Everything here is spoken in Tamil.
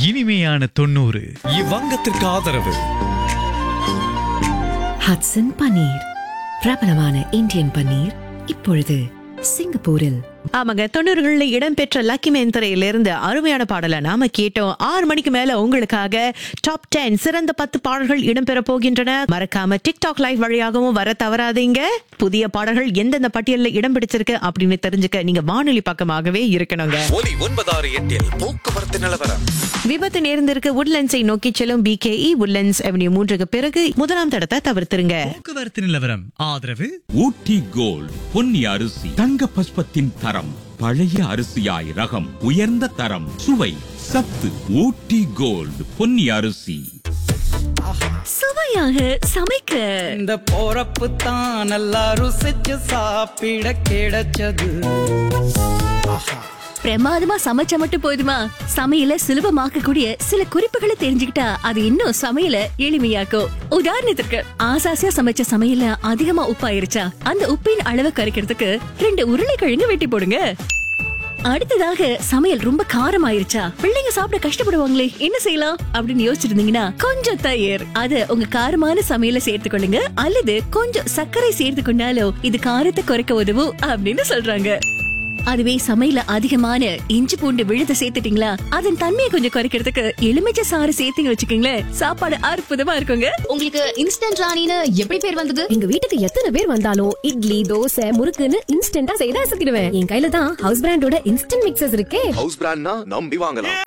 இனிமையான 90. இவ்வங்கத்திற்கு ஆதரவு ஹட்சன் பன்னீர், பிரபலமான இந்தியன் பன்னீர், இப்பொழுது சிங்கப்பூரில். ஆமாங்க, 90களில் இடம்பெற்ற லக்கி மேன் திரையிலிருந்து அருமையான பாடலை நாம கேட்டோம். 6 மணிக்கு மேல உங்களுக்காக டாப் 10 சிறந்த 10 பாடல்கள் இடம்பெற போகின்றன. மறக்காம டிக்டாக் லைவ் வழியாகவும் வர தவறாதீங்க. புதிய பாடல்கள் எந்தெந்த பட்டியலில் இடம் பிடிச்சிருக்கு அப்படின்னு தெரிஞ்சுக்க நீங்க வானொலி பக்கமாகவே இருக்கணுங்க. ஒலி 968 போக்குவரத்து நிலவரம். விபத்து நேர்ந்திருக்கு. உட்லண்ட்ஸை நோக்கி செல்லும் BKE உட்லண்ட்ஸ் அவென்யூ 3க்கு பிறகு முதலாம் தடத்தை தவிர்த்திருங்க. போக்குவரத்து நிலவரம் ஆதரவு ஊட்டி கோல்ட் பொன்னி அரிசி, தங்க பஸ்பத்தின் தரம், பழைய அரிசியாய் ரகம், உயர்ந்த தரம், சுவை, சத்து. ஊட்டி கோல்ட் பொன்னி அரிசி. சுவையாக சமைக்க இந்த போறப்பு தான் நல்லா ருசிச்சு சாப்பிட கிடைச்சது. பிரமாதமா சமைச்சா மட்டும் போதுமா? சமையல சுலபமாக்க கூடிய சில குறிப்புகளை தெரிஞ்சுக்கிட்டா அது இன்னும் சமையல எளிமையாக்கும். உதாரணத்துக்கு, ஆசாசியா சமைச்ச சமையல அதிகமா உப்பாயிருச்சா அந்த உப்பின் அளவை கரைக்கிறதுக்கு 2 உருளைக்கிழங்கு வெட்டி போடுங்க. அடுத்ததாக, சமையல் ரொம்ப காரம் ஆயிருச்சா, பிள்ளைங்க சாப்பிட கஷ்டப்படுவாங்களே, என்ன செய்யலாம் அப்படின்னு யோசிச்சிருந்தீங்கன்னா கொஞ்சம் தயிர் அது உங்க காரமான சமையல சேர்த்துக்கொள்ளுங்க. அல்லது கொஞ்சம் சர்க்கரை சேர்த்து கொண்டாலோ இது காரத்தை குறைக்க உதவும் அப்படின்னு சொல்றாங்க. அதுவே சமையல அதிகமான இஞ்சி பூண்டு விழுத சேர்த்துட்டீங்களா, அதன் தன்மையை கொஞ்சம் குறைக்கிறதுக்கு எலுமிச்சை சாறு சேர்த்து வச்சுக்கீங்களேன், சாப்பாடு அற்புதமா இருக்குங்க. உங்களுக்கு இன்ஸ்டன்ட் ராணின்னு எப்படி பேர் வந்தது? எங்க வீட்டுக்கு எத்தனை பேர் வந்தாலும் இட்லி, தோசை, முறுக்குன்னு இன்ஸ்டன்டா செய்து அசத்திடுவேன். என் கையில தான் ஹவுஸ் பிராண்டோட இன்ஸ்டன்ட் மிக்சர்ஸ் இருக்கே. ஹவுஸ் பிராண்ட்னா நம்பி வாங்கலாம்.